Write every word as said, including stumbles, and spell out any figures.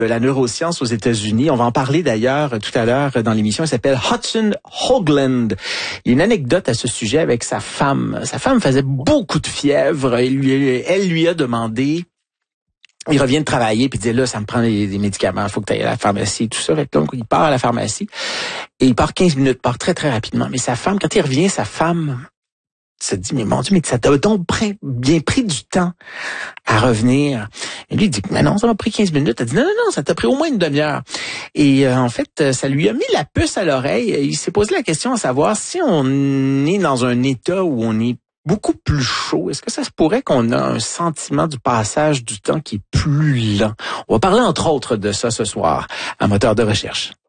de la neuroscience aux États-Unis. On va en parler d'ailleurs tout à l'heure dans l'émission. Il s'appelle Hudson Hoagland. Il y a une anecdote à ce sujet avec sa femme. Sa femme faisait beaucoup de fièvre. Elle lui, elle lui a demandé... Il revient de travailler puis il dit là, ça me prend des, des médicaments, il faut que tu ailles à la pharmacie, tout ça. Donc, il part à la pharmacie et il part quinze minutes, part très, très rapidement. Mais sa femme, quand il revient, sa femme se dit, mais mon Dieu, mais ça t'a donc pris, bien pris du temps à revenir. Et lui, il dit, mais non, ça m'a pris quinze minutes. Elle dit, non, non, non, ça t'a pris au moins une demi-heure. Et euh, en fait, ça lui a mis la puce à l'oreille. Il s'est posé la question à savoir si on est dans un état où on est beaucoup plus chaud. Est-ce que ça se pourrait qu'on a un sentiment du passage du temps qui est plus lent? On va parler entre autres de ça ce soir à Moteur de recherche.